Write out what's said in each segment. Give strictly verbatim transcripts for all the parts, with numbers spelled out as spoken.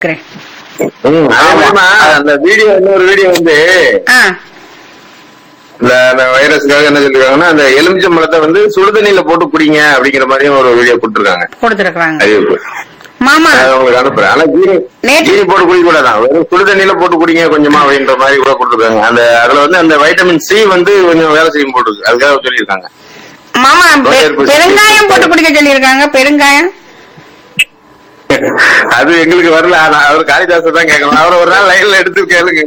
அந்த வீடியோ இன்னொரு வீடியோ வந்து இந்த வைரஸ்க்காக என்ன சொல்லிருக்காங்கன்னா, அந்த எலுமிச்சம்பழத்தை வந்து சுடுதண்ணியில போட்டு குடிங்க அப்படிங்கிற மாதிரியும் ஒரு வீடியோ கொடுத்துருக்காங்க. கொடுத்துருக்காங்க அறிவிப்பு. மாமா உங்களுக்கு அனுப்புறேன். ஆனா ஜீனி ஜீனி போட்டு குடிக்க கூடாதான், வெறும் சுடுதண்ணியில போட்டு குடிங்க கொஞ்சமா அப்படின்ற மாதிரி கூட கொடுத்துருக்காங்க. அந்த அதுல வந்து அந்த வைட்டமின் சி வந்து கொஞ்சம் வேலை செய்யும் போட்டுருக்கு, அதுக்காக சொல்லியிருக்காங்க. மாமா பெருங்காயம் போட்டு குடிக்க சொல்லியிருக்காங்க. பெருங்காயம் அது எங்களுக்கு வரல. அவர் காளிதாச தான் கேட்கணும். அவர் ஒரு நாள் லைன்ல எடுத்து கேளுங்க.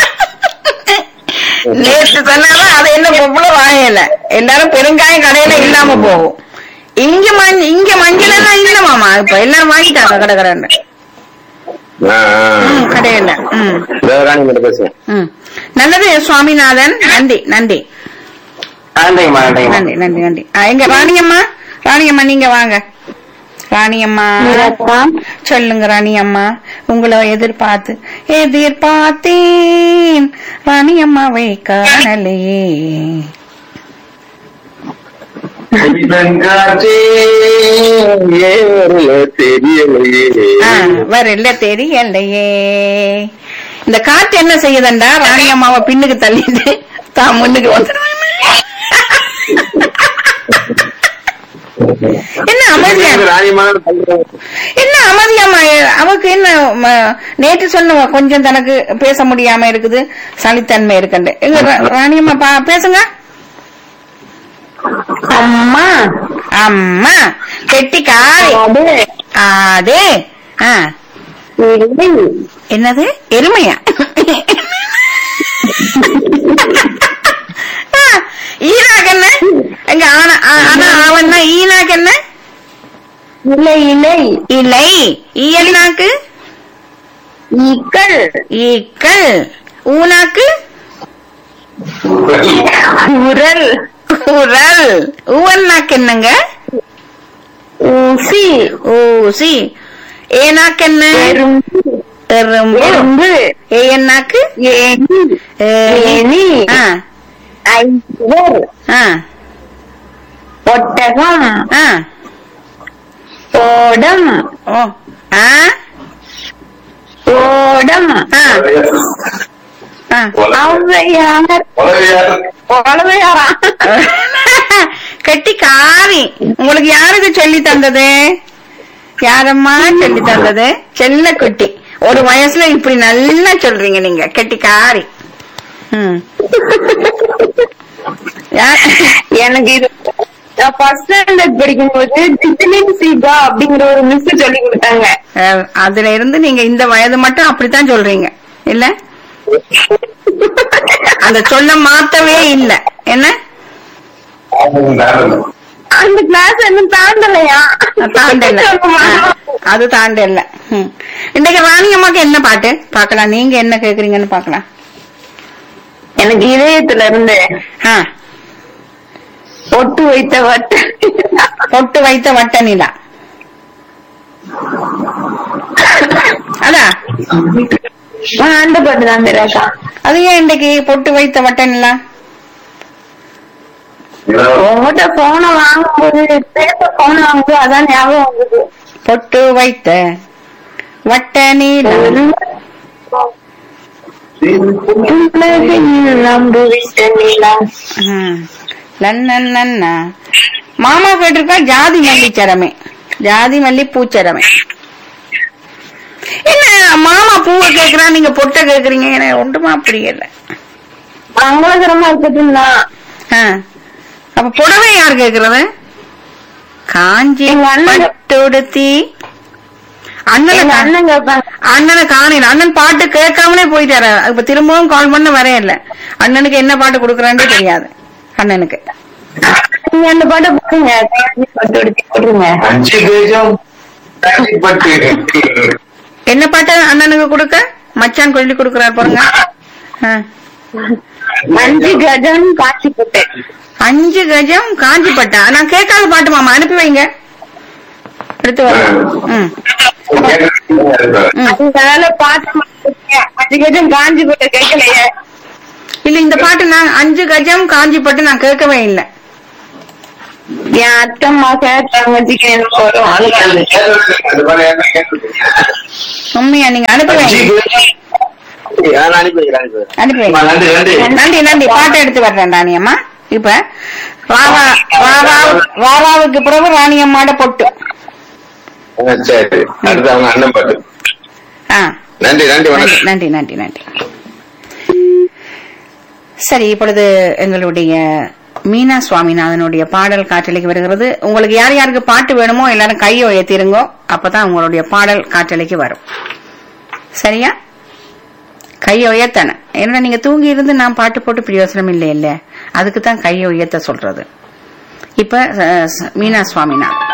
நேற்று சொன்னாலும் அது என்ன பொம்பளை வாங்கல. எல்லாரும் பெருங்காயம் கடையில இல்லாம போகும். இங்க மஞ்ச இங்க மஞ்சள் எல்லாம் இல்ல மாமா. இப்ப எல்லாரும் வாங்கிட்டாங்க கடை கடைன்னு கடையில. நல்லது சுவாமிநாதன். நன்றி நன்றி நன்றி நன்றி நன்றி. எங்க ராணியம்மா, ராணியம்மா நீங்க வாங்க. ராணியம்மா சொல்லுங்க. ராணியம்மா உங்களை எதிர்பார்த்து எதிர்பார்த்தேன், ராணியம்மாவை காணலையே. வரல தெரியலையே. இந்த காற்று என்ன செய்யுதண்டா, ராணியம்மாவை பின்னுக்கு தள்ளிட்டு தான் முன்னுக்கு வந்துடுவாங்க. என்ன அமைதியா என்ன அமைதியாமா அவக்கு என்ன நேற்று சொன்ன கொஞ்சம் தனக்கு பேச முடியாம இருக்குது, சளித்தன்மை இருக்குண்டு. எங்க ராணியம்மா பேசுங்க. அம்மா அம்மா கெட்டிக்காய் அதே என்னது எருமையா? ஈனாக்கு என்ன எங்க ஆனா அவன் ஈனாக்கு என்ன இலை இலை இலை ஈயல்னாக்கு ஈக்கள் ஈக்கள் ஊனாக்கு உரல் உரல் ஊவன்னாக்கு என்னங்க ஊசி ஊசி ஏனாக்கு என்ன எறும்பு ஏன்னாக்கு ஏனி ஒட்டகம் ஓடம் ஓடம் கட்டி காரி. உங்களுக்கு யாருக்கு சொல்லி தந்தது? யாரம்மா சொல்லி தந்தது? செல்ல குட்டி. ஒரு வயசுல இப்படி நல்லா சொல்றீங்க நீங்க, கட்டி காரி. எனக்கு இது ஃபர்ஸ்ட் ஸ்டாண்டர்ட் படிக்கும்போது டிஜிலின் சீகா அப்படிங்கிற ஒரு மிஸ் சொல்லி கொடுத்தாங்க. அதுல இருந்து நீங்க இந்த வயது மட்டும் அப்படித்தான் சொல்றீங்க இல்ல? அந்த சொல்ல மாத்தவே இல்ல என்ன? அந்த கிளாஸ் என்ன தாண்டலையா? தாண்டல, அது தாண்டல. இன்னைக்கு ராணியம்மாக்கு என்ன பாட்டு பாக்கலாம்? நீங்க என்ன கேக்குறீங்கன்னு பாக்கலாம். எனக்கு இதயத்துல இருந்து பொட்டு வைத்த வட்ட பொட்டு வைத்த வட்ட நிலா. அதான் அந்த பாட்டு தான் தெரியாக்கா. அது ஏன் இன்னைக்கு பொட்டு வைத்த வட்ட நிலா? உங்ககிட்ட போன வாங்கும்போது பேப்பர் போன வாங்கும்போது அதான் ஞாபகம் வந்தது. பொட்டு வைத்த வட்ட நிலா மாமா கேட்டிருக்கா ஜாதி மல்லிச்சரமே, ஜாதி மல்லி பூச்சரமே. என்ன மாமா பூவை கேக்குறா, நீங்க பொட்ட கேக்குறீங்க? எனக்கு ஒன்றுமா புரியல. மங்களகரமா இருக்குதுங்களா? அப்ப புடவை யார் கேக்குறது? காஞ்சி பட்டுடுத்தி அண்ணன் அண்ணனை காணல. அண்ணன் பாட்டு கேட்காமலே போயிட்டாரு. இப்ப திரும்பவும் கால் பண்ண வரே இல்ல. அண்ணனுக்கு என்ன பாட்டு கொடுக்கறான்னு தெரியாது அண்ணனுக்கு. அந்த பாட்டு போடுங்க, என்ன பாட்டு அண்ணனுக்கு கொடுக்க? மச்சான் சொல்லி கொடுக்கறாரு பாருங்க. அஞ்சு கஜம் காஞ்சிப்பட்டு. அஞ்சு கஜம் காஞ்சிப்பட்டா? நான் கேட்காத பாட்டு மாமா, அனுப்பி வைங்க, எடுத்து வரேன். அஞ்சு கஜம் காஞ்சிப்பட்டு கேட்கலையே. இல்ல இந்த பாட்டு நான் அஞ்சு கஜம் காஞ்சிப்பட்டு நான் கேட்கவே இல்லை. என் அத்தம்மாக தங்கச்சிக்கு வரும். உண்மையா நீங்க அனுப்புவீங்க? அனுப்புவீங்க. நன்றி நன்றி. பாட்டை எடுத்து வர்றேன் ராணியம்மா. இப்ப ராவா ராவாவுக்கு பிறகு ராணியம்மாட பொட்டு. சரி, அடுத்து அவங்க அண்ணன் பாட்டு. நன்றி நன்றி நன்றி நன்றி நன்றி. சரி, இப்பொழுது எங்களுடைய மீனா சுவாமிநாதனுடைய பாடல் காற்றலைக்கு வருகிறது. உங்களுக்கு யார் யாருக்கு பாட்டு வேணுமோ எல்லாரும் கையை உயர்த்திருங்கோ, அப்பதான் உங்களுடைய பாடல் காற்றலைக்கு வரும். சரியா? கையை உயர்த்தன. ஏன்னா நீங்க தூங்கி இருந்து நான் பாட்டு போட்டு பிரயோசனம் இல்லை இல்ல, அதுக்குதான் கையை உயர்த்த சொல்றது. இப்ப மீனா சுவாமிநாதன்